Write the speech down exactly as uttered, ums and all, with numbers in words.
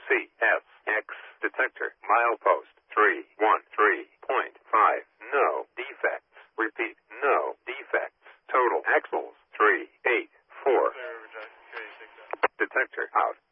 C S X detector. Milepost three one three point five. No defects. Repeat, no defects. Total axles three eight four. Detector out.